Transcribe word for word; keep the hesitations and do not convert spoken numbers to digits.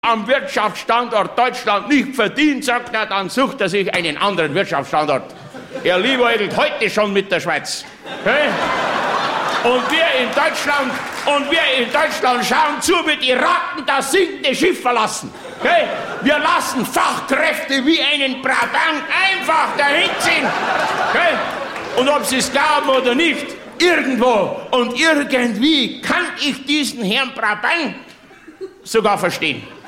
am Wirtschaftsstandort Deutschland nicht verdient, sagt er, dann sucht er sich einen anderen Wirtschaftsstandort. Er liebäugelt heute schon mit der Schweiz. Okay? Und wir in Deutschland, und wir in Deutschland schauen zu, wie die Ratten das sinkende Schiff verlassen. Okay? Wir lassen Fachkräfte wie einen Brabant einfach dahin ziehen. Okay? Und ob sie es glauben oder nicht, irgendwo und irgendwie kann ich diesen Herrn Brabant sogar verstehen.